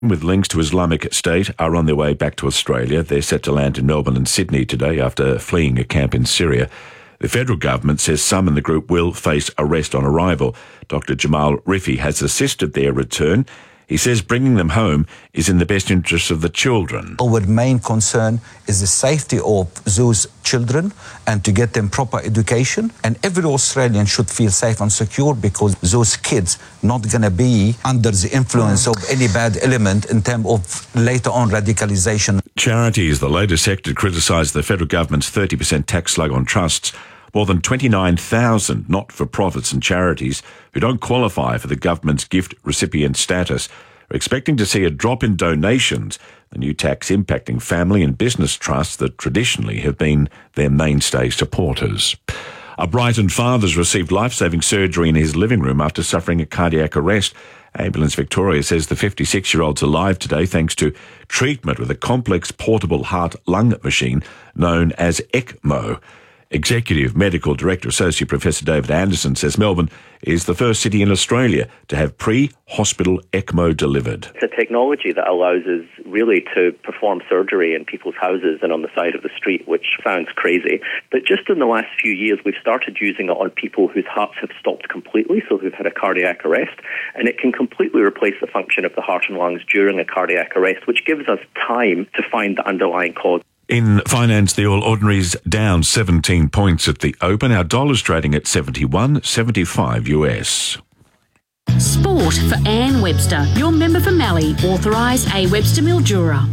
with links to Islamic State are on their way back to Australia. They're set to land in Melbourne and Sydney today after fleeing a camp in Syria. The federal government says some in the group will face arrest on arrival. Dr. Jamal Rifi has assisted their return. He says bringing them home is in the best interests of the children. Our main concern is the safety of those children and to get them proper education. And every Australian should feel safe and secure because those kids not going to be under the influence of any bad element in terms of later on radicalisation. Charity is the latest sector to criticise the federal government's 30% tax slug on trusts. More than 29,000 not-for-profits and charities who don't qualify for the government's gift recipient status are expecting to see a drop in donations, the new tax impacting family and business trusts that traditionally have been their mainstay supporters. A Brighton father's received life-saving surgery in his living room after suffering a cardiac arrest. Ambulance Victoria says the 56-year-old's alive today thanks to treatment with a complex portable heart-lung machine known as ECMO. Executive Medical Director Associate Professor David Anderson says Melbourne is the first city in Australia to have pre-hospital ECMO delivered. It's a technology that allows us really to perform surgery in people's houses and on the side of the street, which sounds crazy. But just in the last few years, we've started using it on people whose hearts have stopped completely, so who've had a cardiac arrest, and it can completely replace the function of the heart and lungs during a cardiac arrest, which gives us time to find the underlying cause. In finance, the All Ordinaries down 17 points at the open. Our dollar's trading at 71.75 US. Sport for Anne Webster, your member for Mallee, authorised A. Webster Mildura.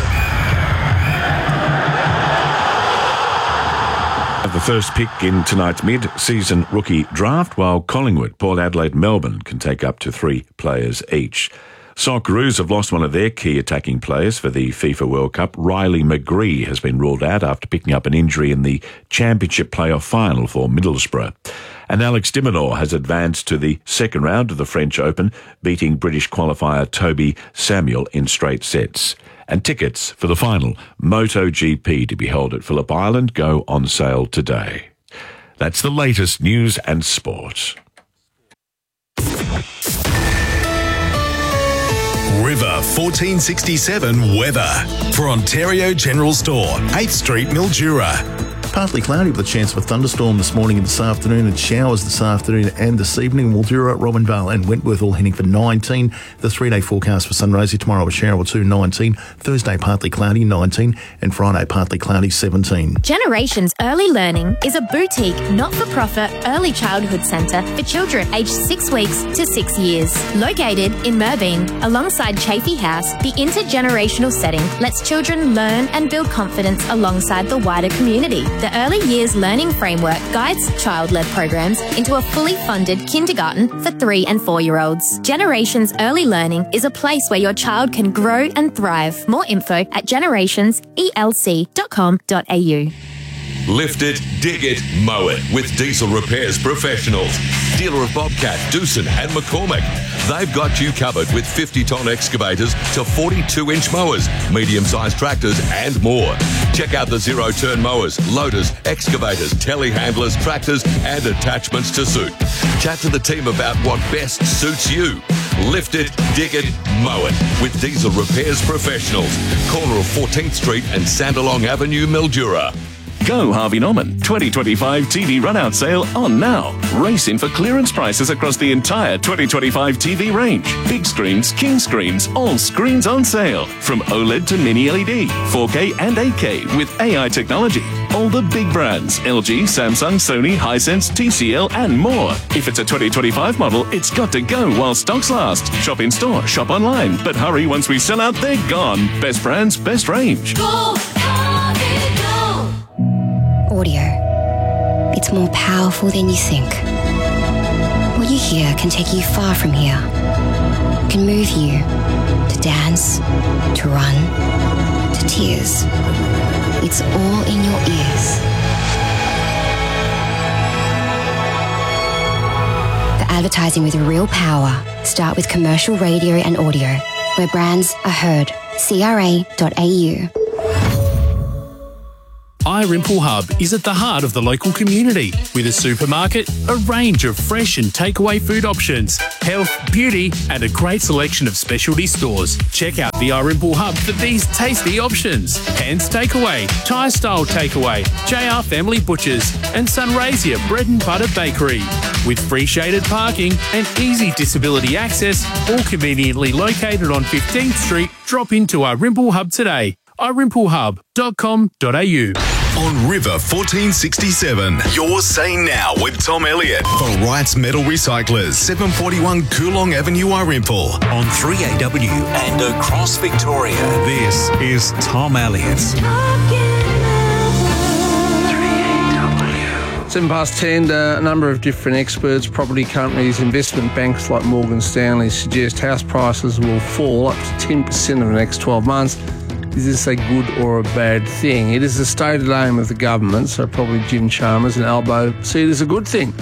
The first pick in tonight's mid-season rookie draft, while Collingwood, Port Adelaide, Melbourne can take up to 3 players each. Socceroos have lost one of their key attacking players for the FIFA World Cup. Riley McGree has been ruled out after picking up an injury in the Championship playoff final for Middlesbrough. And Alex de Minaur has advanced to the second round of the French Open, beating British qualifier Toby Samuel in straight sets. And tickets for the final MotoGP to be held at Phillip Island go on sale today. That's the latest news and sport. River 1467 weather for Ontario General Store, 8th Street, Mildura. Partly cloudy with a chance of a thunderstorm this morning and this afternoon, and showers this afternoon and this evening. Mildura, Robinvale and Wentworth all heading for 19. The 3-day forecast for Sunraysia: tomorrow a shower or two, 19. Thursday partly cloudy, 19. And Friday partly cloudy, 17. Generations Early Learning is a boutique, not-for-profit early childhood centre for children aged 6 weeks to 6 years. Located in Merbein, alongside Chafee House, the intergenerational setting lets children learn and build confidence alongside the wider community. The Early Years Learning Framework guides child-led programs into a fully funded kindergarten for 3 and 4-year-olds. Generations Early Learning is a place where your child can grow and thrive. More info at generationselc.com.au. Lift it, dig it, mow it with Diesel Repairs Professionals. Dealer of Bobcat, Doosan and McCormick. They've got you covered with 50-ton excavators to 42-inch mowers, medium-sized tractors and more. Check out the zero-turn mowers, loaders, excavators, telehandlers, tractors and attachments to suit. Chat to the team about what best suits you. Lift it, dig it, mow it with Diesel Repairs Professionals. Corner of 14th Street and Sandalong Avenue, Mildura. Go Harvey Norman 2025 TV run-out sale on now. Race in for clearance prices across the entire 2025 TV range. Big screens, king screens, all screens on sale. From OLED to mini LED, 4K and 8K with AI technology. All the big brands, LG, Samsung, Sony, Hisense, TCL and more. If it's a 2025 model, it's got to go while stocks last. Shop in store, shop online. But hurry, once we sell out, they're gone. Best brands, best range. Go Harvey, go! Audio. It's more powerful than you think. What you hear can take you far from here. It can move you to dance, to run, to tears. It's all in your ears. For advertising with real power, start with commercial radio and audio, where brands are heard. CRA.au. iRimple Hub is at the heart of the local community with a supermarket, a range of fresh and takeaway food options, health, beauty and a great selection of specialty stores. Check out the iRimple Hub for these tasty options. Hands Takeaway, Thai Style Takeaway, JR Family Butchers and Sunraysia Bread and Butter Bakery. With free shaded parking and easy disability access, all conveniently located on 15th Street, drop into iRimple Hub today. iRimpleHub.com.au. On River 1467, you're saying now with Tom Elliott for Wrights Metal Recyclers, 741 Coolong Avenue, Irimple. On 3AW and across Victoria, this is Tom Elliott. 10:07, a number of different experts, property companies, investment banks like Morgan Stanley suggest house prices will fall up to 10% over the next 12 months. Is this a good or a bad thing? It is the stated aim of the government, so probably Jim Chalmers and Albo see it as a good thing.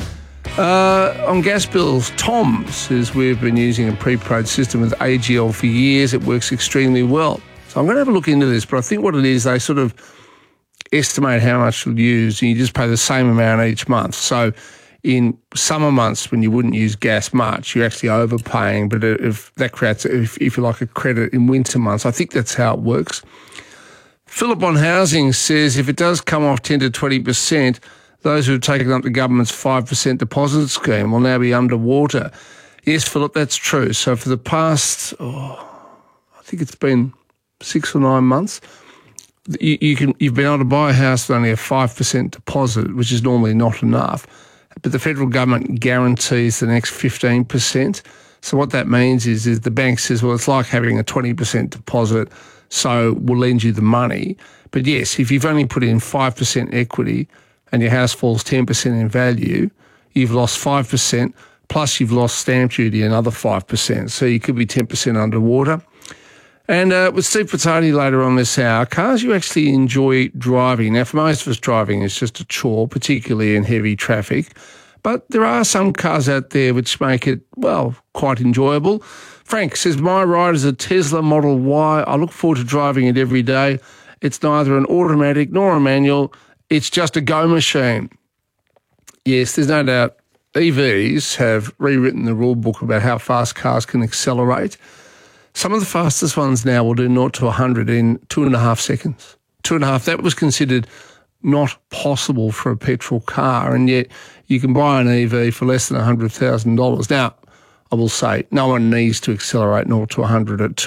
On gas bills, Tom says we've been using a prepaid system with AGL for years. It works extremely well. So I'm going to have a look into this, but I think what it is, they sort of estimate how much you'll use and you just pay the same amount each month. So in summer months when you wouldn't use gas much, you're actually overpaying, but if that creates, if you like, a credit in winter months. I think that's how it works. Philip on housing says if it does come off 10 to 20%, those who have taken up the government's 5% deposit scheme will now be underwater. Yes, Philip, that's true. So for the past, I think it's been 6 or 9 months, you've been able to buy a house with only a 5% deposit, which is normally not enough. But the federal government guarantees the next 15%. So what that means is the bank says, well, it's like having a 20% deposit, so we'll lend you the money. But yes, if you've only put in 5% equity and your house falls 10% in value, you've lost 5%, plus you've lost stamp duty another 5%. So you could be 10% underwater. And with Steve Patati later on this hour, cars you actually enjoy driving. Now, for most of us, driving is just a chore, particularly in heavy traffic. But there are some cars out there which make it, well, quite enjoyable. Frank says, my ride is a Tesla Model Y. I look forward to driving it every day. It's neither an automatic nor a manual. It's just a go machine. Yes, there's no doubt EVs have rewritten the rule book about how fast cars can accelerate. Some of the fastest ones now will do 0 to 100 in 2.5 seconds. 2.5, that was considered not possible for a petrol car, and yet you can buy an EV for less than $100,000. Now, I will say, no one needs to accelerate 0 to 100 at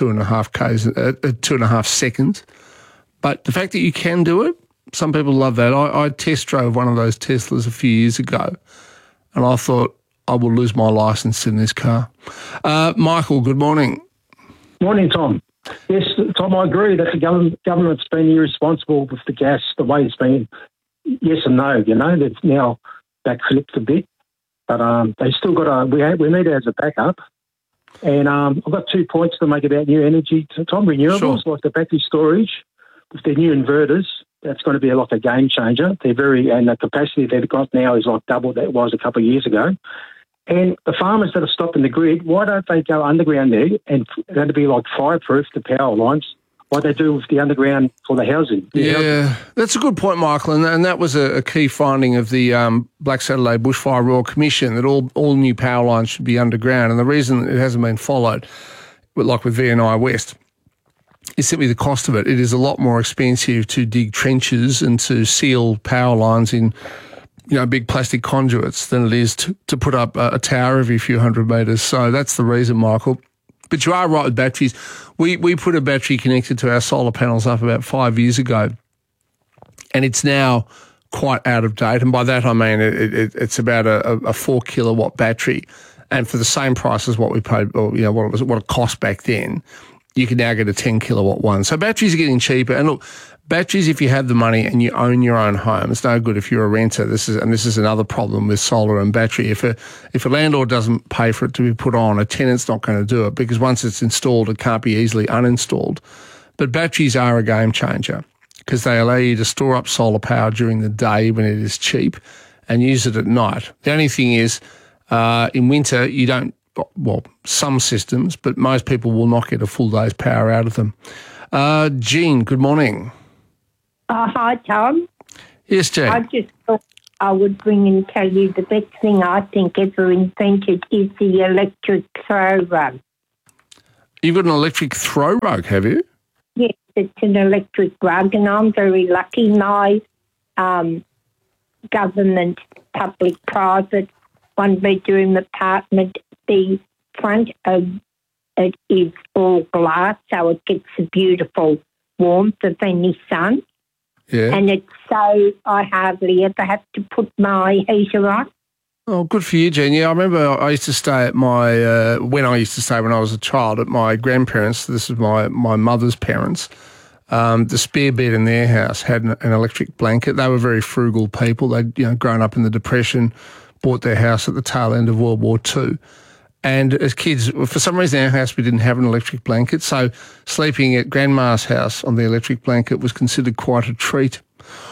2.5 seconds. But the fact that you can do it, some people love that. I test drove one of those Teslas a few years ago, and I thought I will lose my licence in this car. Michael, good morning. Morning, Tom. Yes, Tom, I agree that the government's been irresponsible with the gas, the way it's been. Yes and no, they've now backflipped a bit, but they still got we need it as a backup. And I've got 2 points to make about new energy, Tom. Renewables, like the battery storage, with their new inverters, that's going to be like a game changer. And the capacity they've got now is like double that it was a couple of years ago. And the farmers that are stopping the grid, why don't they go underground there and going to be like fireproof the power lines, like they do with the underground for the housing? Yeah, that's a good point, Michael, and that was a key finding of the Black Saturday Bushfire Royal Commission, that all new power lines should be underground. And the reason it hasn't been followed, like with VNI West, is simply the cost of it. It is a lot more expensive to dig trenches and to seal power lines in big plastic conduits than it is to put up a tower every few hundred metres. So that's the reason, Michael. But you are right with batteries. We put a battery connected to our solar panels up about 5 years ago, and it's now quite out of date. And by that I mean it's about a 4 kilowatt battery, and for the same price as what we paid, or what it cost back then, you can now get a 10 kilowatt one. So batteries are getting cheaper. And look, batteries, if you have the money and you own your own home, it's no good if you're a renter. This is another problem with solar and battery. If a landlord doesn't pay for it to be put on, a tenant's not going to do it, because once it's installed, it can't be easily uninstalled. But batteries are a game changer because they allow you to store up solar power during the day when it is cheap and use it at night. The only thing is, in winter, you don't, well, some systems, but most people will not get a full day's power out of them. Jean, good morning. Hi, Tom. Yes, Jane. I just thought I would ring and tell you the best thing I think ever invented is the electric throw rug. You've got an electric throw rug, have you? Yes, it's an electric rug, and I'm very lucky. My government, public, private, one-bedroom apartment, the front of it is all glass, so it gets the beautiful warmth of any sun. Yeah. And it's so I hardly ever have to put my heater on. Oh, good for you, Jen. Yeah, I remember I used to stay at my, when I was a child, at my grandparents', this is my mother's parents, the spare bed in their house had an electric blanket. They were very frugal people. They'd, grown up in the Depression, bought their house at the tail end of World War II. And as kids, for some reason, in our house, we didn't have an electric blanket. So sleeping at Grandma's house on the electric blanket was considered quite a treat.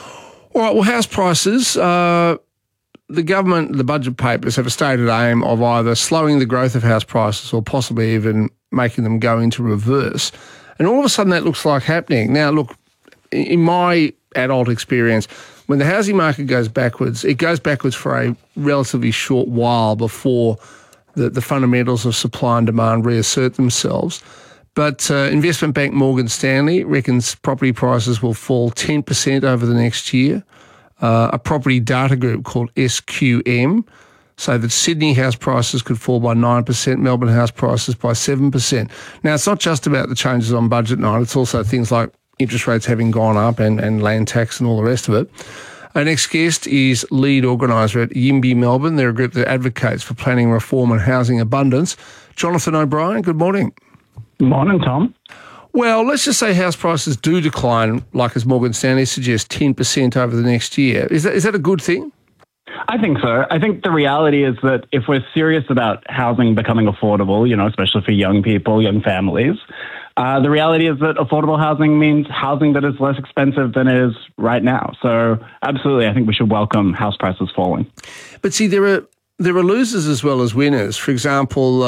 All right, well, house prices, the government, the budget papers have a stated aim of either slowing the growth of house prices or possibly even making them go into reverse. And all of a sudden that looks like happening. Now, look, in my adult experience, when the housing market goes backwards, it goes backwards for a relatively short while before the fundamentals of supply and demand reassert themselves. But investment bank Morgan Stanley reckons property prices will fall 10% over the next year. A property data group called SQM say that Sydney house prices could fall by 9%, Melbourne house prices by 7%. Now, it's not just about the changes on budget night, it's also things like interest rates having gone up and land tax and all the rest of it. Our next guest is lead organiser at YIMBY Melbourne. They're a group that advocates for planning reform and housing abundance. Jonathan O'Brien, good morning. Morning, Tom. Well, let's just say house prices do decline, like as Morgan Stanley suggests, 10% over the next year. Is that a good thing? I think so. I think the reality is that if we're serious about housing becoming affordable, especially for young people, young families, the reality is that affordable housing means housing that is less expensive than it is right now. So absolutely, I think we should welcome house prices falling. But see, there are losers as well as winners. For example,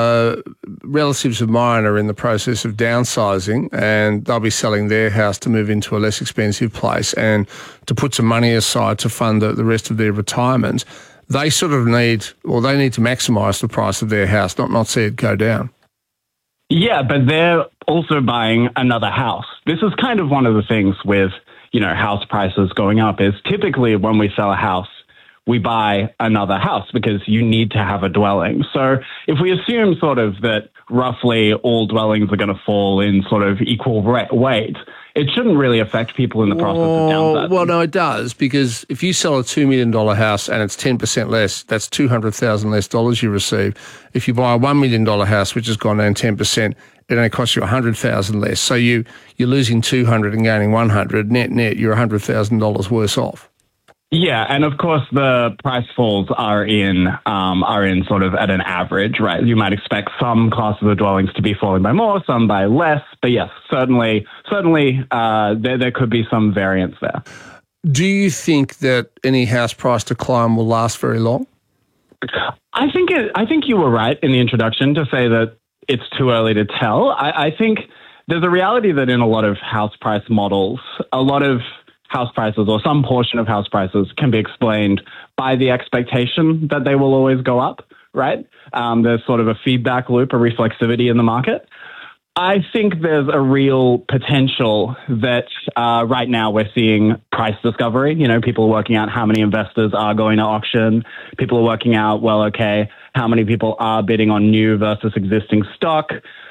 relatives of mine are in the process of downsizing and they'll be selling their house to move into a less expensive place and to put some money aside to fund the rest of their retirement. They sort of need to maximise the price of their house, not see it go down. Yeah, but they're also buying another house. This is kind of one of the things with, house prices going up is typically when we sell a house, we buy another house because you need to have a dwelling. So if we assume sort of that roughly all dwellings are going to fall in sort of equal weight, it shouldn't really affect people in the process of downsizing. Well, no, it does, because if you sell a $2 million house and it's 10% less, that's $200,000 less dollars you receive. If you buy a $1 million house, which has gone down 10%, it only costs you $100,000 less. So you're losing $200 and gaining $100. Net, you're $100,000 worse off. Yeah, and of course the price falls are in sort of at an average, right? You might expect some classes of dwellings to be falling by more, some by less, but yes, certainly, there could be some variance there. Do you think that any house price decline will last very long? I think you were right in the introduction to say that it's too early to tell. I think there's a reality that in a lot of house price models, a lot of house prices or some portion of house prices can be explained by the expectation that they will always go up, right? There's sort of a feedback loop, a reflexivity in the market. I think there's a real potential that right now we're seeing price discovery. People are working out how many investors are going to auction. People are working out, how many people are bidding on new versus existing stock.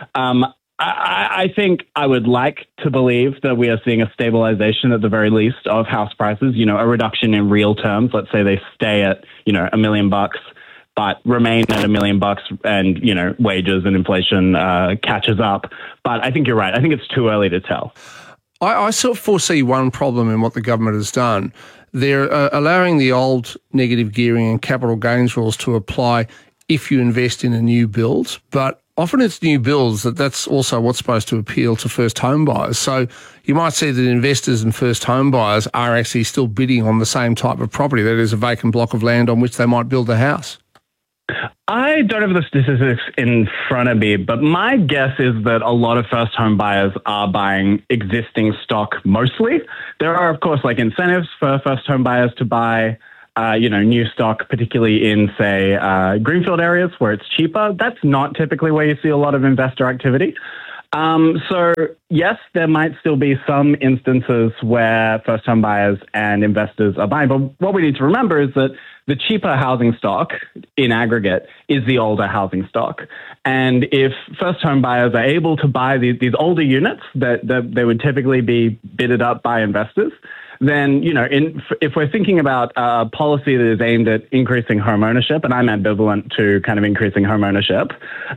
I think I would like to believe that we are seeing a stabilization at the very least of house prices, a reduction in real terms. Let's say they stay at, $1 million, but remain at $1 million and, wages and inflation catches up. But I think you're right. I think it's too early to tell. I sort of foresee one problem in what the government has done. They're allowing the old negative gearing and capital gains rules to apply if you invest in a new build, but often it's new builds that's also what's supposed to appeal to first home buyers. So you might see that investors and first home buyers are actually still bidding on the same type of property, that is a vacant block of land on which they might build a house. I don't have the statistics in front of me, but my guess is that a lot of first home buyers are buying existing stock mostly. There are, of course, like incentives for first home buyers to buy new stock, particularly in, say, greenfield areas where it's cheaper. That's not typically where you see a lot of investor activity. So, yes, there might still be some instances where first home buyers and investors are buying. But what we need to remember is that the cheaper housing stock in aggregate is the older housing stock. And if first home buyers are able to buy these older units that they would typically be bidded up by investors, then, if we're thinking about a policy that is aimed at increasing home ownership, and I'm ambivalent to kind of increasing home ownership,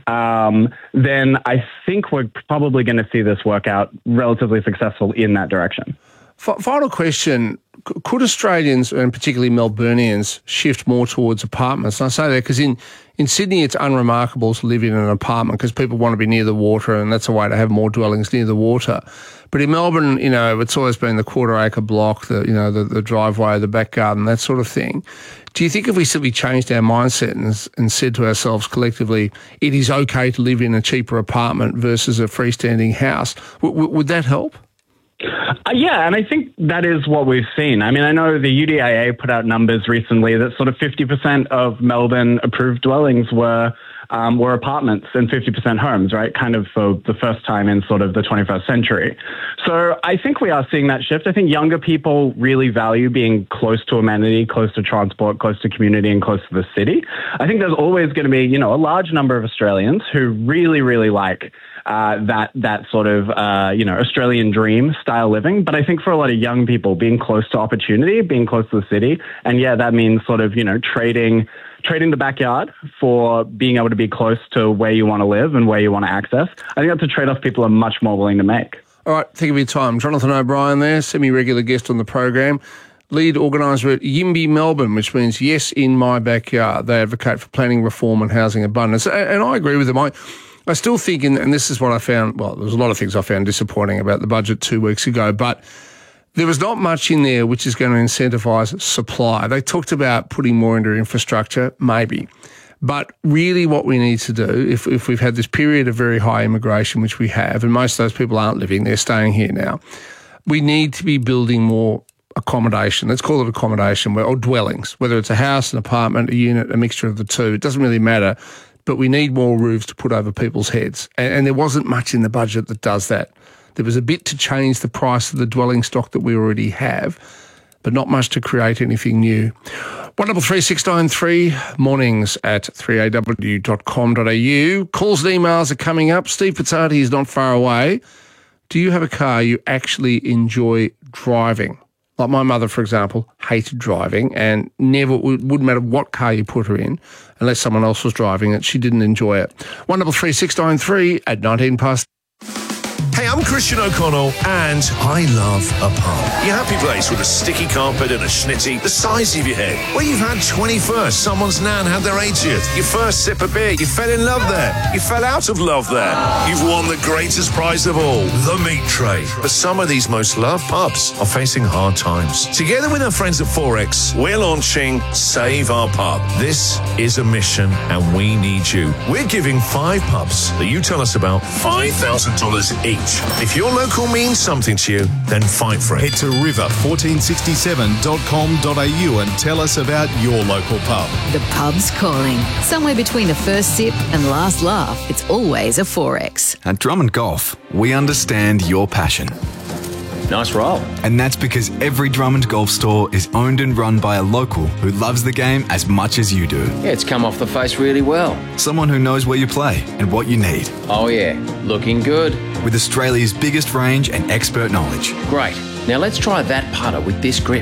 then I think we're probably going to see this work out relatively successful in that direction. Final question. Could Australians, and particularly Melburnians, shift more towards apartments? And I say that because in Sydney, it's unremarkable to live in an apartment because people want to be near the water, and that's a way to have more dwellings near the water. But in Melbourne, it's always been the quarter-acre block, the driveway, the back garden, that sort of thing. Do you think if we simply changed our mindset and said to ourselves collectively, it is okay to live in a cheaper apartment versus a freestanding house, would that help? Yeah, and I think that is what we've seen. I mean, I know the UDIA put out numbers recently that sort of 50% of Melbourne approved dwellings were apartments and 50% homes, right? Kind of for the first time in sort of the 21st century. So I think we are seeing that shift. I think younger people really value being close to amenity, close to transport, close to community, and close to the city. I think there's always going to be, a large number of Australians who really, really like that sort of, Australian dream style living. But I think for a lot of young people, being close to opportunity, being close to the city, and that means sort of, trading the backyard for being able to be close to where you want to live and where you want to access. I think that's a trade-off people are much more willing to make. All right, think of your time. Jonathan O'Brien there, semi-regular guest on the program, lead organiser at YIMBY Melbourne, which means Yes in My Backyard. They advocate for planning reform and housing abundance. And I agree with them. I still think, and this is what I found, well, there's a lot of things I found disappointing about the budget 2 weeks ago, but there was not much in there which is going to incentivise supply. They talked about putting more into infrastructure, maybe. But really what we need to do, if we've had this period of very high immigration, which we have, and most of those people aren't living, they're staying here now, we need to be building more accommodation. Let's call it accommodation, or dwellings, whether it's a house, an apartment, a unit, a mixture of the two. It doesn't really matter. But we need more roofs to put over people's heads. And there wasn't much in the budget that does that. There was a bit to change the price of the dwelling stock that we already have, but not much to create anything new. 133693, mornings at 3aw.com.au. Calls and emails are coming up. Steve Pizzati is not far away. Do you have a car you actually enjoy driving? Like my mother, for example, hated driving and wouldn't matter what car you put her in, unless someone else was driving it, she didn't enjoy it. 133693 at 19 past. Hey, I'm Christian O'Connell, and I love a pub. Your happy place with a sticky carpet and a schnitty the size of your head. Where you've had 21st, someone's nan had their 80th. Your first sip of beer, you fell in love there. You fell out of love there. You've won the greatest prize of all, the meat tray. But some of these most loved pubs are facing hard times. Together with our friends at Forex, we're launching Save Our Pub. This is a mission, and we need you. We're giving 5 pubs that you tell us about $5,000 each. If your local means something to you, then fight for it. Head to river1467.com.au and tell us about your local pub. The pub's calling. Somewhere between the first sip and last laugh, it's always a Forex. At Drummond Golf, we understand your passion. Nice roll. And that's because every Drummond Golf store is owned and run by a local who loves the game as much as you do. Yeah, it's come off the face really well. Someone who knows where you play and what you need. Oh yeah, looking good. With Australia's biggest range and expert knowledge. Great. Now let's try that putter with this grip.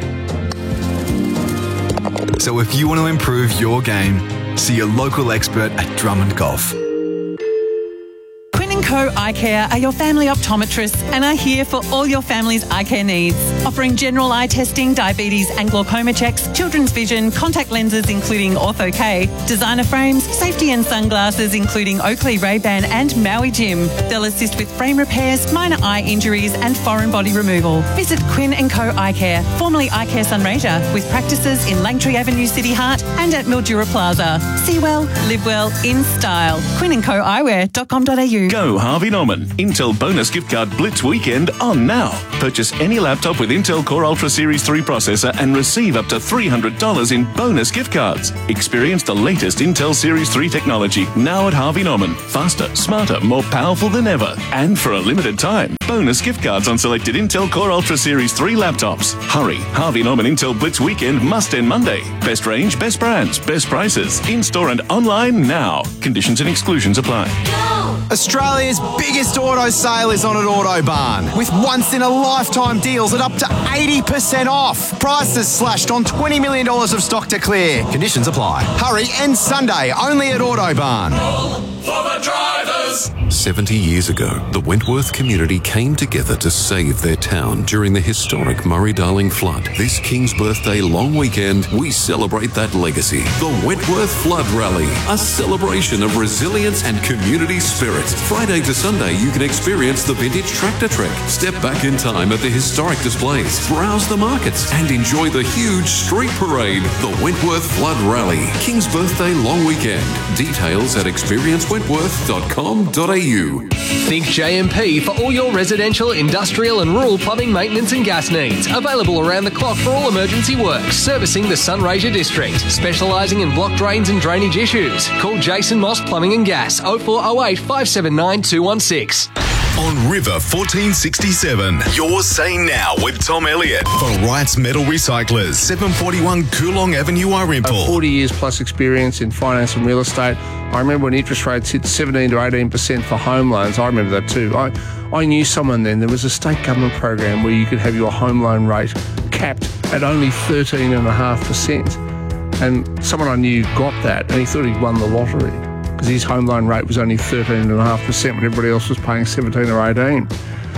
So if you want to improve your game, see a local expert at Drummond Golf. Co Eye Care are your family optometrists and are here for all your family's eye care needs. Offering general eye testing, diabetes and glaucoma checks, children's vision, contact lenses including Ortho-K, designer frames, safety and sunglasses including Oakley, Ray-Ban and Maui Jim. They'll assist with frame repairs, minor eye injuries and foreign body removal. Visit Quinn & Co Eye Care, formerly Eye Care Sunraysia, with practices in Langtree Avenue, City Heart and at Mildura Plaza. See well, live well, in style. QuinnandCoEyewear.com.au. Go Harvey Norman. Intel bonus gift card Blitz weekend on now. Purchase any laptop with Intel Core Ultra Series 3 processor and receive up to $300 in bonus gift cards. Experience the latest Intel Series 3 technology now at Harvey Norman. Faster, smarter, more powerful than ever. And for a limited time, bonus gift cards on selected Intel Core Ultra Series 3 laptops. Hurry, Harvey Norman Intel Blitz weekend must end Monday. Best range, best brands, best prices. In-store and online now. Conditions and exclusions apply. Australia's biggest auto sale is on at Autobarn, with once-in-a-lifetime deals at up to 80% off. Prices slashed on $20 million of stock to clear. Conditions apply. Hurry, and Sunday, only at Autobarn. For the drivers! 70 years ago, the Wentworth community came together to save their town during the historic Murray-Darling flood. This King's Birthday long weekend, we celebrate that legacy. The Wentworth Flood Rally, a celebration of resilience and community spirit. Friday to Sunday, you can experience the vintage tractor trek, step back in time at the historic displays, browse the markets, and enjoy the huge street parade. The Wentworth Flood Rally, King's Birthday long weekend. Details at experiencewentworth.com.au. Think JMP for all your residential, industrial and rural plumbing maintenance and gas needs. Available around the clock for all emergency works. Servicing the Sunraysia district. Specialising in block drains and drainage issues. Call Jason Moss Plumbing and Gas 0408 579 216. On River 1467, you're saying now with Tom Elliott for Wrights Metal Recyclers, 741 Coolong Avenue, Arimpool. 40 years plus experience in finance and real estate. I remember when interest rates hit 17 to 18% for home loans. I remember that too. I knew someone then. There was a state government program where you could have your home loan rate capped at only 13.5%. And someone I knew got that and he thought he'd won the lottery, because his home loan rate was only 13.5% when everybody else was paying 17 or 18.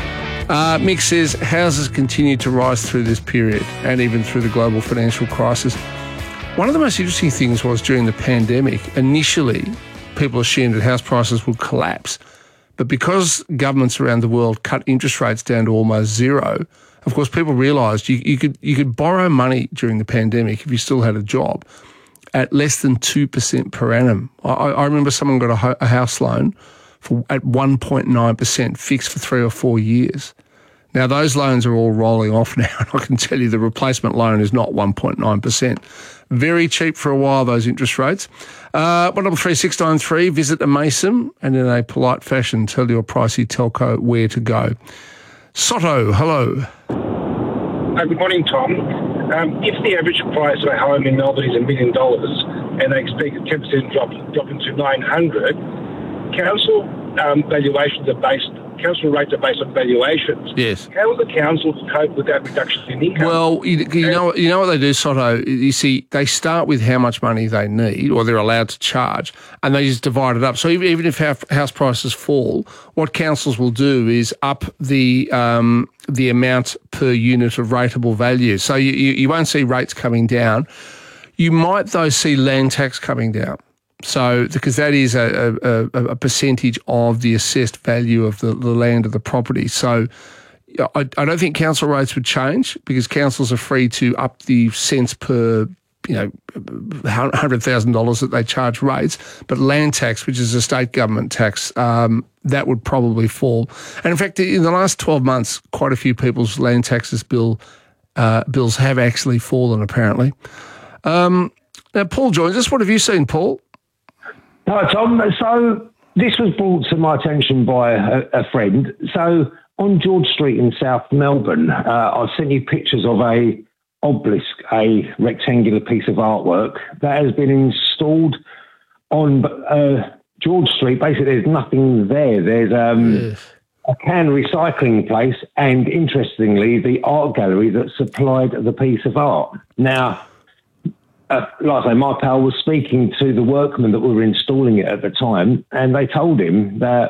Mick says houses continued to rise through this period and even through the global financial crisis. One of the most interesting things was during the pandemic, initially people assumed that house prices would collapse. But because governments around the world cut interest rates down to almost zero, of course people realised you could borrow money during the pandemic if you still had a job at less than 2% per annum. I remember someone got a house loan at 1.9% fixed for 3 or 4 years. Now, those loans are all rolling off now, and I can tell you the replacement loan is not 1.9%. Very cheap for a while, those interest rates. 133693, visit a Mason and in a polite fashion tell your pricey telco where to go. Soto, hello. Good morning, Tom. If the average price of a home in Melbourne is $1 million and they expect a 10% drop into $900, council valuations are based. Council rates are based on valuations. Yes. How will the council cope with that reduction in income? Well, you know what they do, Soto. You see, they start with how much money they need or they're allowed to charge, and they just divide it up. So even if house prices fall, what councils will do is up the amount per unit of rateable value. So you won't see rates coming down. You might, though, see land tax coming down. So, because that is a percentage of the assessed value of the land of the property. So, I don't think council rates would change because councils are free to up the cents per, $100,000 that they charge rates. But land tax, which is a state government tax, that would probably fall. And in fact, in the last 12 months, quite a few people's land taxes bills have actually fallen, apparently. Now, Paul joins us. What have you seen, Paul? Hi, Tom. So this was brought to my attention by a friend. So on George Street in South Melbourne, I've sent you pictures of a obelisk, a rectangular piece of artwork that has been installed on George Street. Basically, there's nothing there. There's a can recycling place and, interestingly, the art gallery that supplied the piece of art. Now, like I say, my pal was speaking to the workmen that were installing it at the time, and they told him that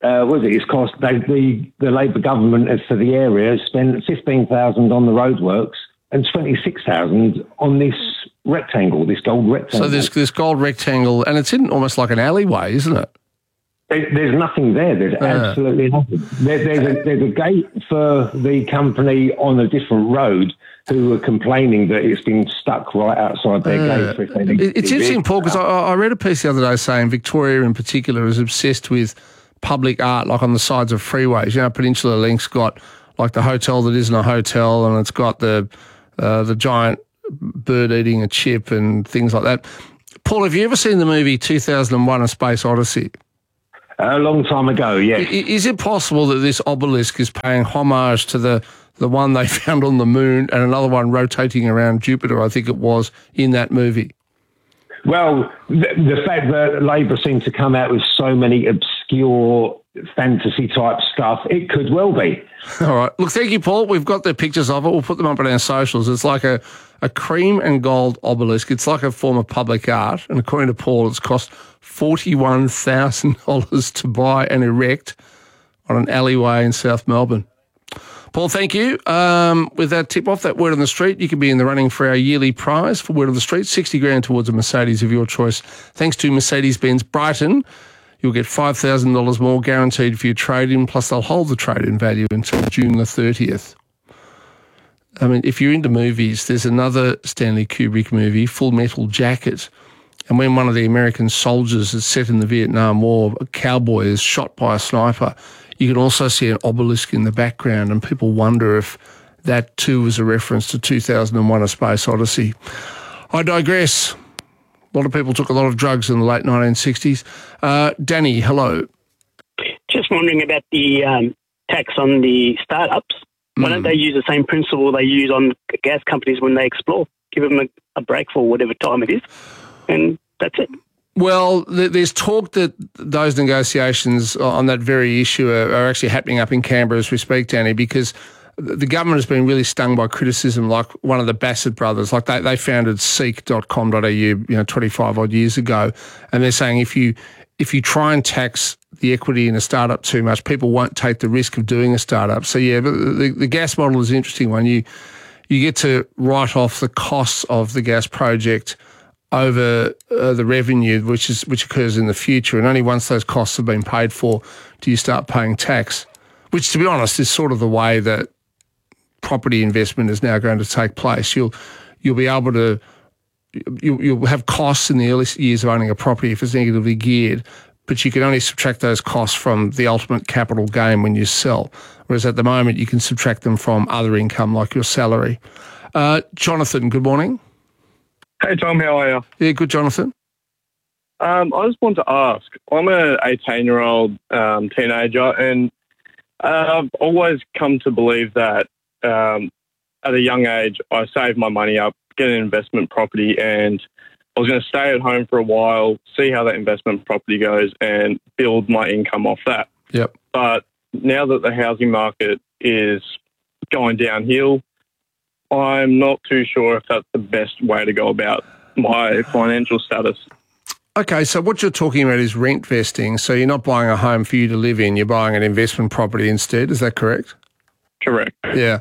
It's cost the Labour government for the area spent 15,000 on the roadworks and 26,000 on this rectangle, this gold rectangle. So this gold rectangle, and it's in almost like an alleyway, isn't it? There's nothing there. There's absolutely nothing. There's a gate for the company on a different road who are complaining that it's been stuck right outside their gate. It's interesting, Paul, because I read a piece the other day saying Victoria in particular is obsessed with public art, like on the sides of freeways. You know, Peninsula Link's got like the hotel that isn't a hotel, and it's got the giant bird eating a chip and things like that. Paul, have you ever seen the movie 2001: A Space Odyssey? A long time ago, yes. Is it possible that this obelisk is paying homage to the one they found on the moon and another one rotating around Jupiter, I think it was, in that movie? Well, the fact that Labour seem to come out with so many obscure fantasy-type stuff, it could well be. All right. Look, thank you, Paul. We've got the pictures of it. We'll put them up on our socials. It's like a cream and gold obelisk. It's like a form of public art. And according to Paul, it's cost $41,000 to buy and erect on an alleyway in South Melbourne. Paul, thank you. With that tip off, that word on the street, you can be in the running for our yearly prize for Word on the Street, $60,000 towards a Mercedes of your choice. Thanks to Mercedes-Benz Brighton, you'll get $5,000 more guaranteed for your trade-in, plus they'll hold the trade-in value until June the 30th. I mean, if you're into movies, there's another Stanley Kubrick movie, Full Metal Jacket. And when one of the American soldiers is set in the Vietnam War, a cowboy is shot by a sniper, you can also see an obelisk in the background, and people wonder if that too was a reference to 2001: A Space Odyssey. I digress. A lot of people took a lot of drugs in the late 1960s. Danny, hello. Just wondering about the tax on the startups. Why don't they use the same principle they use on gas companies when they explore? Give them a break for whatever time it is, and that's it. Well, there's talk that those negotiations on that very issue are actually happening up in Canberra as we speak, Danny, because the government has been really stung by criticism, like one of the Bassett brothers. Like they founded seek.com.au 25 odd years ago, and they're saying if you try and tax the equity in a startup too much, people won't take the risk of doing a startup. So yeah, but the gas model is an interesting one. You get to write off the costs of the gas project over the revenue which occurs in the future, and only once those costs have been paid for do you start paying tax, which, to be honest, is sort of the way that property investment is now going to take place. You'll be able to you'll have costs in the early years of owning a property if it's negatively geared, but you can only subtract those costs from the ultimate capital gain when you sell, whereas at the moment you can subtract them from other income like your salary. Jonathan, good morning. Hey, Tom, how are you? Yeah, good, Jonathan. I just want to ask, I'm an 18-year-old teenager, and I've always come to believe that at a young age I saved my money up, get an investment property, and I was going to stay at home for a while, see how that investment property goes, and build my income off that. Yep. But now that the housing market is going downhill, I'm not too sure if that's the best way to go about my financial status. Okay, so what you're talking about is rent vesting. So you're not buying a home for you to live in, you're buying an investment property instead. Is that correct? Correct. Yeah.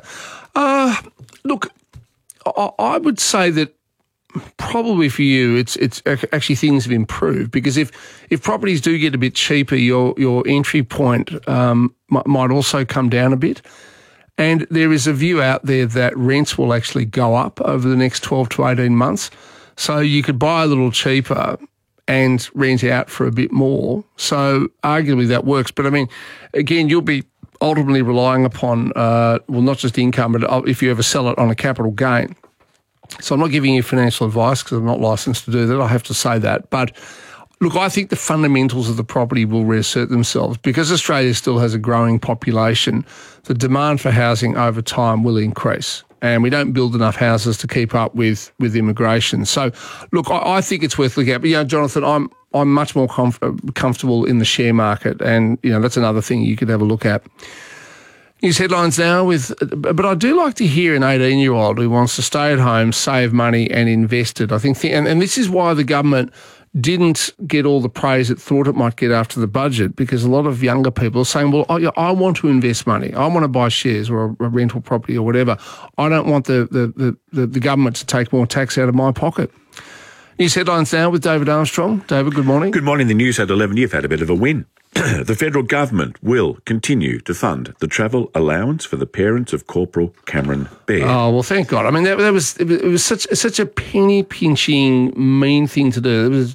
Look, I would say that probably for you, it's actually things have improved, because if properties do get a bit cheaper, your entry point might also come down a bit. And there is a view out there that rents will actually go up over the next 12 to 18 months. So you could buy a little cheaper and rent out for a bit more. So arguably that works. But I mean, again, you'll be ultimately relying upon, not just income, but if you ever sell it on a capital gain. So I'm not giving you financial advice because I'm not licensed to do that. I have to say that. But look, I think the fundamentals of the property will reassert themselves. Because Australia still has a growing population, the demand for housing over time will increase. And we don't build enough houses to keep up with immigration. So, look, I think it's worth looking at. But, Jonathan, I'm much more comfortable in the share market. And, that's another thing you could have a look at. News headlines now but I do like to hear an 18-year-old who wants to stay at home, save money and invest it. I think, and this is why the government didn't get all the praise it thought it might get after the budget, because a lot of younger people are saying, well, I want to invest money. I want to buy shares or a rental property or whatever. I don't want the government to take more tax out of my pocket. News headlines now with David Armstrong. David, good morning. Good morning. The news at 11. You've had a bit of a win. The federal government will continue to fund the travel allowance for the parents of Corporal Cameron Baird. Oh, well, thank God. I mean, it was such a penny-pinching, mean thing to do. It was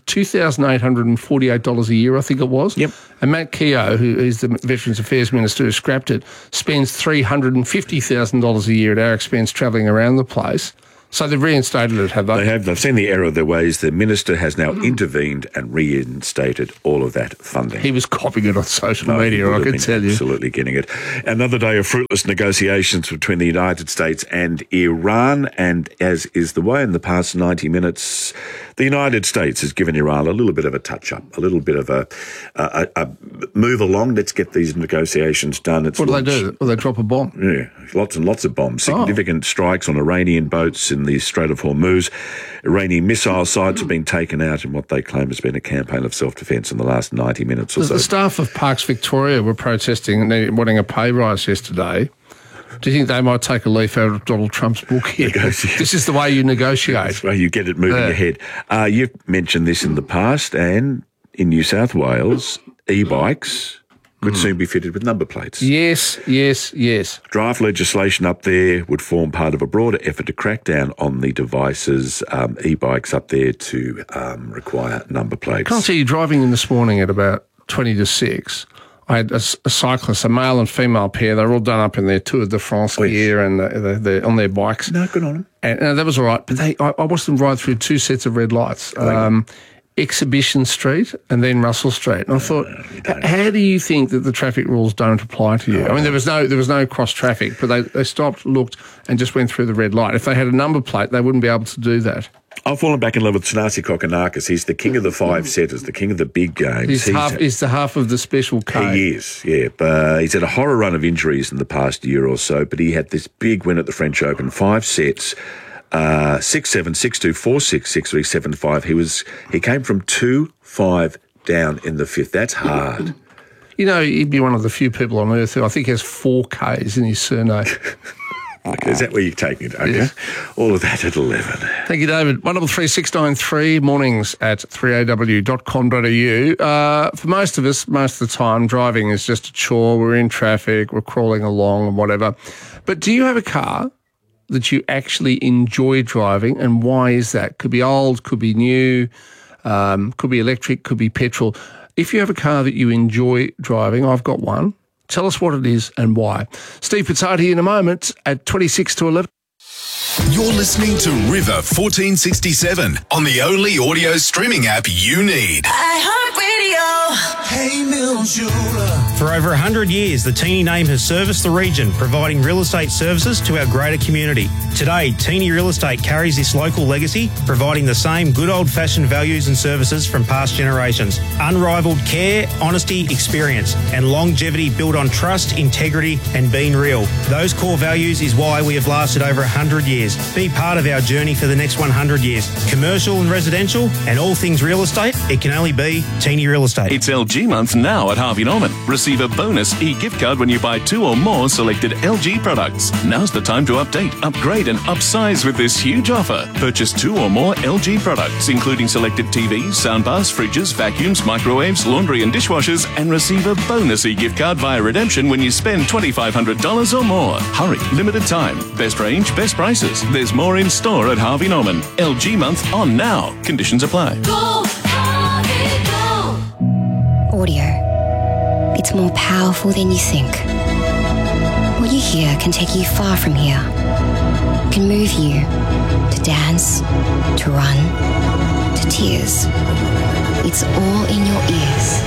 $2,848 a year, I think it was. Yep. And Matt Keogh, who is the Veterans Affairs Minister who scrapped it, spends $350,000 a year at our expense travelling around the place. So they've reinstated it, have they? They have. They've seen the error of their ways. The minister has now intervened and reinstated all of that funding. He was copying it on social media, I can tell you. Absolutely getting it. Another day of fruitless negotiations between the United States and Iran, and as is the way in the past 90 minutes, the United States has given Iran a little bit of a touch-up, a little bit of a move along. Let's get these negotiations done. What do they do? Well, they drop a bomb. Yeah, lots and lots of bombs. Significant strikes on Iranian boats in the Strait of Hormuz. Iranian missile sites have been taken out in what they claim has been a campaign of self-defence in the last 90 minutes or so. The staff of Parks Victoria were protesting and wanting a pay rise yesterday. Do you think they might take a leaf out of Donald Trump's book here? This is the way you negotiate. That's the way you get it moving ahead. You've mentioned this in the past, and in New South Wales, e-bikes could soon be fitted with number plates. Yes. Draft legislation up there would form part of a broader effort to crack down on the devices, e-bikes up there to require number plates. Can't see you driving in this morning at about 20 to 6. I had a cyclist, a male and female pair. They're all done up in their Tour de France gear and they're on their bikes. No, good on them. And that was all right. But I watched them ride through two sets of red lights. Exhibition Street and then Russell Street. And I thought, how do you think that the traffic rules don't apply to you? I mean, there was no cross traffic, but they stopped, looked, and just went through the red light. If they had a number plate, they wouldn't be able to do that. I've fallen back in love with Thanasi Kokonakis. He's the king of the five-setters, the king of the big games. He's the half of the Special K. He is, yeah. But he's had a horror run of injuries in the past year or so, but he had this big win at the French Open, 5 sets, 6-7, 6-2, 4-6, 6-3, 7-5. He came from 2-5 down in the fifth. That's hard. You know, he'd be one of the few people on earth who I think has 4 Ks in his surname. Is that where you're taking it? Okay. Yes. All of that at 11. Thank you, David. 133693, mornings at 3aw.com.au. For most of us, most of the time, driving is just a chore. We're in traffic, we're crawling along and whatever. But do you have a car that you actually enjoy driving, and why is that? Could be old, could be new, could be electric, could be petrol. If you have a car that you enjoy driving, I've got one. Tell us what it is and why. Steve Pizzardi in a moment at 26 to 11. You're listening to River 1467 on the only audio streaming app you need. iHeartRadio. Hey, Mill Jeweler. For over 100 years, the Teeny name has serviced the region, providing real estate services to our greater community. Today, Teeny Real Estate carries this local legacy, providing the same good old-fashioned values and services from past generations. Unrivaled care, honesty, experience, and longevity built on trust, integrity, and being real. Those core values is why we have lasted over 100 years. Be part of our journey for the next 100 years. Commercial and residential, and all things real estate, it can only be Teeny Real Estate. It's LG month now at Harvey Norman. Receive a bonus e-gift card when you buy 2 or more selected LG products. Now's the time to update, upgrade and upsize with this huge offer. Purchase 2 or more LG products, including selected TVs, soundbars, fridges, vacuums, microwaves, laundry and dishwashers, and receive a bonus e-gift card via redemption when you spend $2,500 or more. Hurry, limited time, best range, best prices. There's more in store at Harvey Norman. LG month on now. Conditions apply. Go, Harvey, go. Audio. It's more powerful than you think. What you hear can take you far from here. Can move you to dance, to run, to tears. It's all in your ears.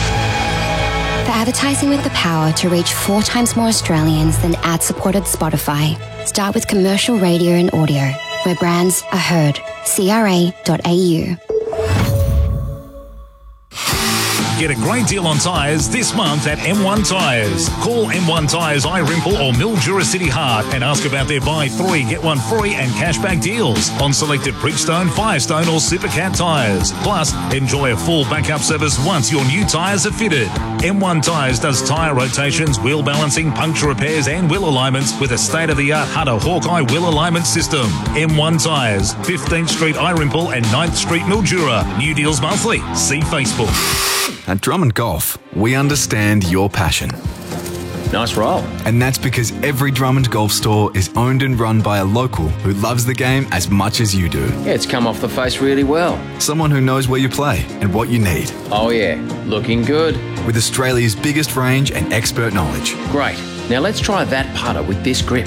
For advertising with the power to reach 4 times more Australians than ad-supported Spotify, start with commercial radio and audio, where brands are heard. CRA.au. Get a great deal on tyres this month at M1 Tyres. Call M1 Tyres iRimple or Mildura City Heart and ask about their buy 3, get 1 free and cashback deals on selected Bridgestone, Firestone or Supercat tyres. Plus, enjoy a full backup service once your new tyres are fitted. M1 Tyres does tyre rotations, wheel balancing, puncture repairs and wheel alignments with a state-of-the-art Hunter Hawkeye wheel alignment system. M1 Tyres, 15th Street iRimple and 9th Street Mildura. New deals monthly. See Facebook. At Drummond Golf, we understand your passion. Nice roll. And that's because every Drummond Golf store is owned and run by a local who loves the game as much as you do. Yeah, it's come off the face really well. Someone who knows where you play and what you need. Oh yeah, looking good. With Australia's biggest range and expert knowledge. Great. Now let's try that putter with this grip.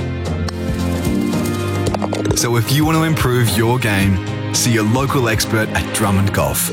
So if you want to improve your game, see your local expert at Drummond Golf.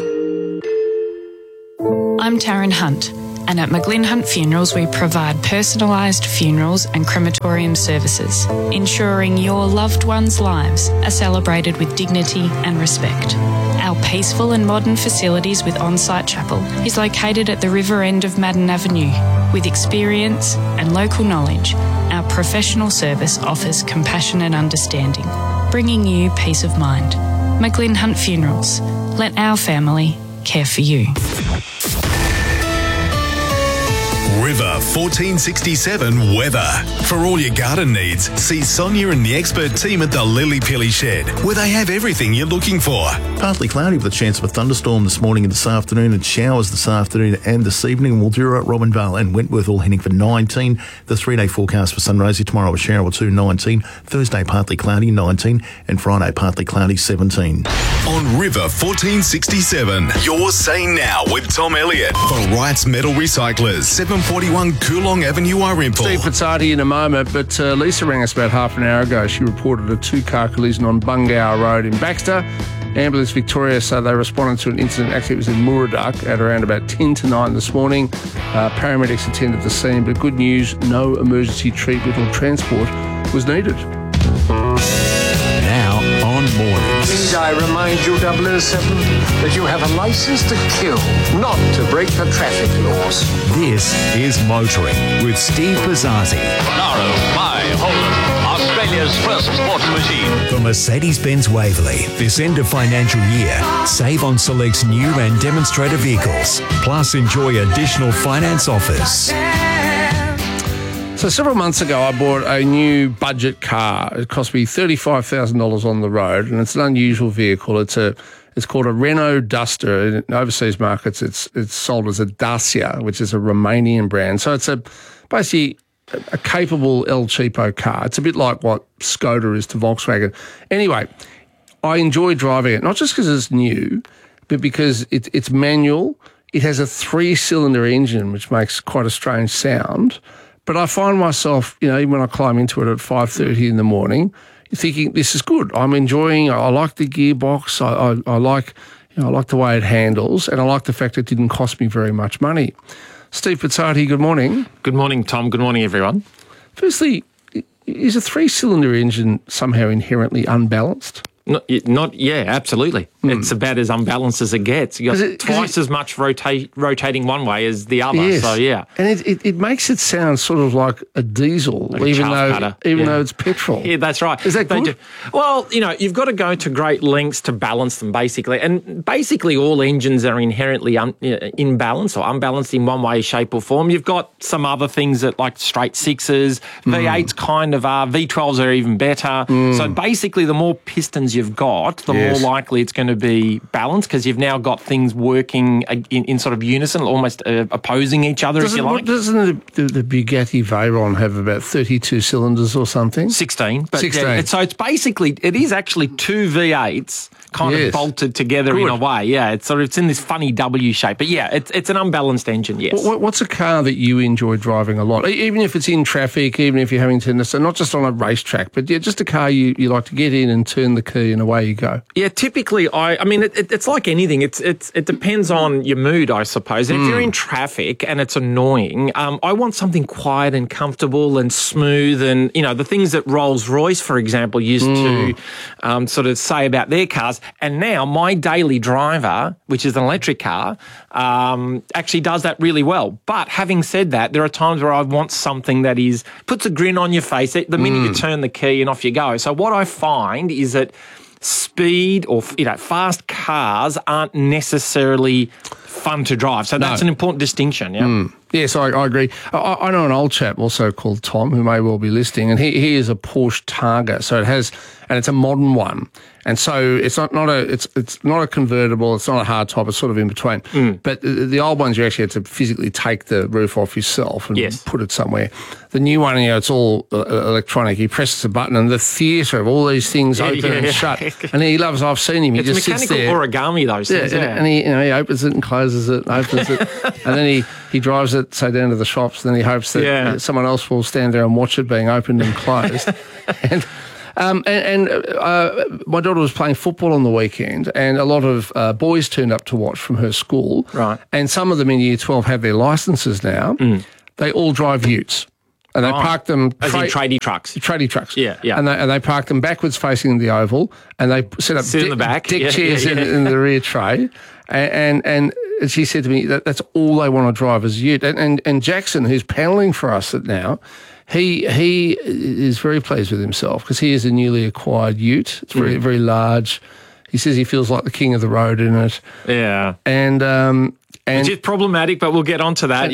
I'm Taryn Hunt, and at McGlynn Hunt Funerals we provide personalised funerals and crematorium services, ensuring your loved ones' lives are celebrated with dignity and respect. Our peaceful and modern facilities with on-site chapel is located at the river end of Madden Avenue. With experience and local knowledge, our professional service offers compassion and understanding, bringing you peace of mind. McGlynn Hunt Funerals. Let our family care for you. River 1467 weather. For all your garden needs, see Sonia and the expert team at the Lily Pilly Shed, where they have everything you're looking for. Partly cloudy with a chance of a thunderstorm this morning and this afternoon, and showers this afternoon and this evening. Mildura, Robinvale and Wentworth all heading for 19. The 3-day forecast for Sunraysia: tomorrow a shower or 2, 19. Thursday partly cloudy, 19. And Friday partly cloudy, 17. On River 1467, you're saying now with Tom Elliott for Wright's Metal Recyclers, 741 Coolong Avenue, Irimple. Steve Pizzati in a moment, but Lisa rang us about half an hour ago. She reported a 2-car collision on Bungow Road in Baxter. Ambulance Victoria, so they responded to an incident. Actually, it was in Murraduk at around about 10 to 9 this morning. Paramedics attended the scene, but good news, no emergency treatment or transport was needed. Now on Mornings. Need I remind you, 007, that you have a license to kill, not to break the traffic laws. This is Motoring with Steve Pizzati. Monaro, my Holden, Australia's first sports machine. For Mercedes-Benz Waverley, this end of financial year, save on selects new and demonstrator vehicles. Plus, enjoy additional finance offers. So several months ago, I bought a new budget car. It cost me $35,000 on the road, and it's an unusual vehicle. It's called a Renault Duster. In overseas markets, it's sold as a Dacia, which is a Romanian brand. So it's basically a capable El Cheapo car. It's a bit like what Skoda is to Volkswagen. Anyway, I enjoy driving it, not just because it's new, but because it's manual. It has a 3-cylinder engine, which makes quite a strange sound. But I find myself, even when I climb into it at 5:30 in the morning, thinking this is good. I'm enjoying. I like the gearbox. I like, I like the way it handles, and I like the fact it didn't cost me very much money. Steve Pizzati, good morning. Good morning, Tom. Good morning, everyone. Firstly, is a 3-cylinder engine somehow inherently unbalanced? Yeah, absolutely. It's about as unbalanced as it gets. You got twice as much rotating one way as the other. Yes. So yeah, and it makes it sound sort of like a diesel, like even though it's petrol. Yeah, that's right. Is that good? Well, you've got to go to great lengths to balance them, basically. And basically, all engines are inherently imbalanced or unbalanced in one way, shape, or form. You've got some other things that like straight sixes, V8s kind of are, V12s are even better. So basically, the more pistons you've got, the more likely it's going to be balanced because you've now got things working in sort of unison, almost opposing each other, if you like. Doesn't the Bugatti Veyron have about 32 cylinders or something? 16. But 16. Yeah, so it's basically, it is actually 2 V8s kind of bolted together in a way. Yeah, it's in this funny W shape. But yeah, it's an unbalanced engine, yes. What's a car that you enjoy driving a lot? Even if it's in traffic, even if you're having to, so not just on a racetrack, but just a car you like to get in and turn the key and away you go. Yeah, typically I mean, it's like anything. It depends on your mood, I suppose. If you're in traffic and it's annoying, I want something quiet and comfortable and smooth, and the things that Rolls-Royce, for example, used to sort of say about their cars. And now my daily driver, which is an electric car, actually does that really well. But having said that, there are times where I want something that puts a grin on your face the minute you turn the key and off you go. So what I find is that speed or fast cars aren't necessarily fun to drive. So that's an important distinction. Yeah. Yes, I agree. I know an old chap also called Tom who may well be listening, and he is a Porsche Targa. So it's a modern one, and so it's not a convertible. It's not a hard top. It's sort of in between. But the old ones you actually had to physically take the roof off yourself and put it somewhere. The new one, it's all electronic. He presses a button, and the theatre of all these things open and shut. And he loves. I've seen him. He just sits there. It's mechanical origami. Those things. And he opens it and closes it, opens it, and then he drives it down to the shops. And then he hopes that someone else will stand there and watch it being opened and closed. and my daughter was playing football on the weekend, and a lot of boys turned up to watch from her school. Right. And some of them in Year 12 have their licences now. They all drive utes. And they park them... As in tradie trucks. Tradie trucks. Yeah. And they park them backwards facing the oval, and they set up in the back. deck chairs in the rear tray. And she said to me that's all they want to drive is ute. And Jackson, who's paneling for us now, he is very pleased with himself because he is a newly acquired ute. It's very, very large. He says he feels like the king of the road in it. Yeah. And which is problematic, but we'll get onto that.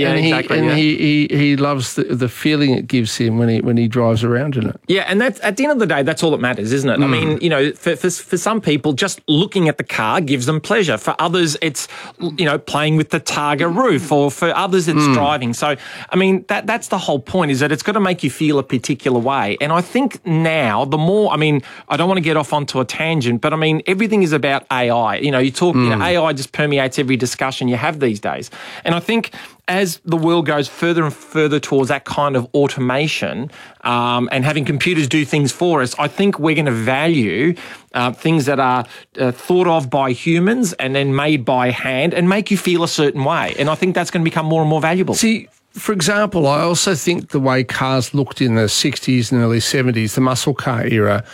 He loves the feeling it gives him when he drives around in it. Yeah, and that's at the end of the day, that's all that matters, isn't it? I mean, for some people, just looking at the car gives them pleasure. For others, it's playing with the Targa roof, or for others, it's driving. So, I mean, that's the whole point, is that it's got to make you feel a particular way. And I think now, the more, I mean, I don't want to get off onto a tangent, but I mean, everything is about AI. You talk, AI just permeates every discussion you have these days. And I think as the world goes further and further towards that kind of automation and having computers do things for us, I think we're going to value things that are thought of by humans and then made by hand and make you feel a certain way. And I think that's going to become more and more valuable. See, for example, I also think the way cars looked in the 60s and early 70s, the muscle car era,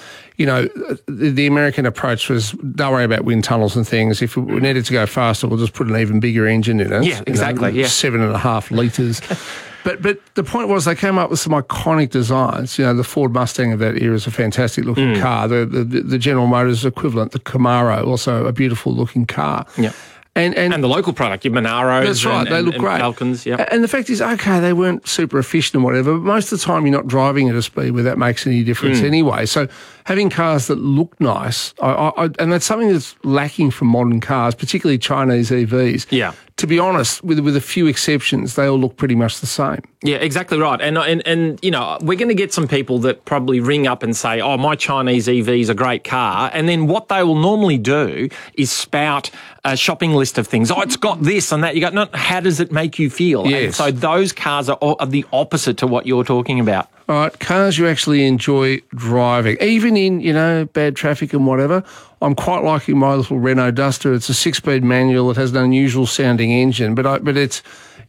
the American approach was, don't worry about wind tunnels and things. If we needed to go faster, we'll just put an even bigger engine in it. Yeah, exactly. 7.5 litres. But the point was they came up with some iconic designs. The Ford Mustang of that era is a fantastic looking car. The General Motors equivalent, the Camaro, also a beautiful looking car. Yeah. And the local product, your Monaros. That's right, they look great. Falcons, yeah. And the fact is, okay, they weren't super efficient and whatever, but most of the time you're not driving at a speed where that makes any difference anyway. So having cars that look nice, and that's something that's lacking from modern cars, particularly Chinese EVs. Yeah. To be honest, with a few exceptions, they all look pretty much the same. Yeah, exactly right. And we're going to get some people that probably ring up and say, oh, my Chinese EV is a great car. And then what they will normally do is spout a shopping list of things. Oh, it's got this and that. You go, no, how does it make you feel? Yes. And so those cars are the opposite to what you're talking about. All right, cars you actually enjoy driving, even in, bad traffic and whatever. I'm quite liking my little Renault Duster. It's a 6-speed manual. It has an unusual sounding engine, but it's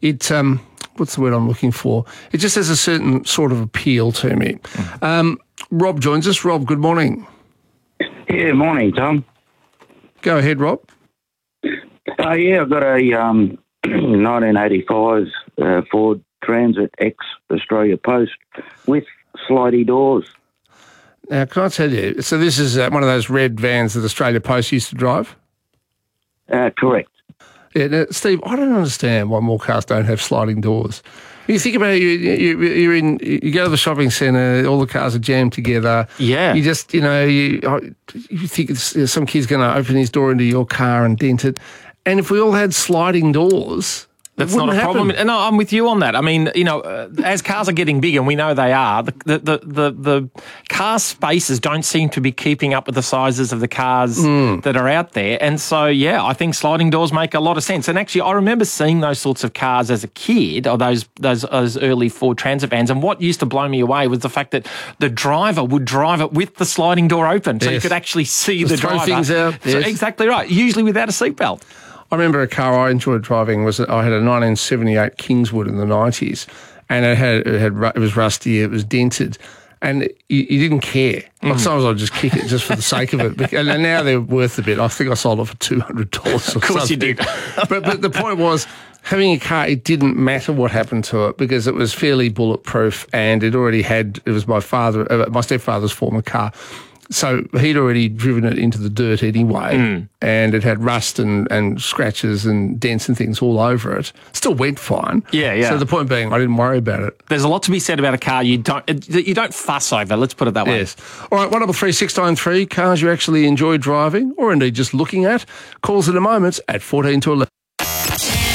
what's the word I'm looking for? It just has a certain sort of appeal to me. Rob joins us. Rob, good morning. Yeah, morning, Tom. Go ahead, Rob. I've got a 1985 Ford Transit X Australia Post with slidey doors. Now, can I tell you, so this is one of those red vans that Australia Post used to drive? Correct. Yeah, now, Steve, I don't understand why more cars don't have sliding doors. You think about it, you go to the shopping centre, all the cars are jammed together. Yeah. You just, you think some kid's going to open his door into your car and dent it. And if we all had sliding doors, That's not a problem. And I'm with you on that. I mean, as cars are getting bigger, and we know they are, the car spaces don't seem to be keeping up with the sizes of the cars that are out there. And so, yeah, I think sliding doors make a lot of sense. And actually, I remember seeing those sorts of cars as a kid, or those early Ford Transit vans. And what used to blow me away was the fact that the driver would drive it with the sliding door open, so you could actually see the driver. Throw things out. So, yes. exactly right. Usually without a seatbelt. I remember a car I enjoyed driving I had a 1978 Kingswood in the 90s, and it was rusty, it was dented, and you didn't care. Like sometimes I'd just kick it just for the sake of it. And now they're worth a bit. I think I sold it for $200. Of course you did. but the point was, having a car, it didn't matter what happened to it because it was fairly bulletproof, and it was my stepfather's former car. So he'd already driven it into the dirt anyway, and it had rust and scratches and dents and things all over it. Still went fine. Yeah. So the point being, I didn't worry about it. There's a lot to be said about a car you don't fuss over. Let's put it that way. Yes. All right, 133 693, cars you actually enjoy driving or indeed just looking at. Calls in a moment at 14 to 11.